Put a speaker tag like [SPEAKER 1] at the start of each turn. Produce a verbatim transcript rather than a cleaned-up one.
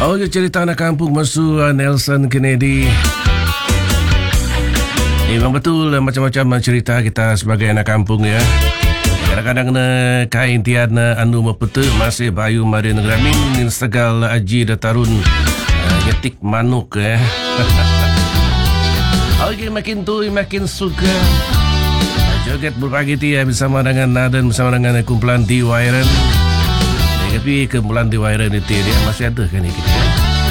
[SPEAKER 1] Oh, cerita anak kampung masu Nelson Kennedy. Memang betul macam-macam cerita kita sebagai anak kampung ya. Kadang-kadang na kain tiad na anu mapete masih bayu mari negramin segal aji da tarun uh, nyetik manuk ya. Okey, makin tu makin suka joget berbagi tia bersama dengan Naden, bersama dengan kumpulan di Wairan. Tapi kumpulan di Wairan itu dia masih ada kan ini.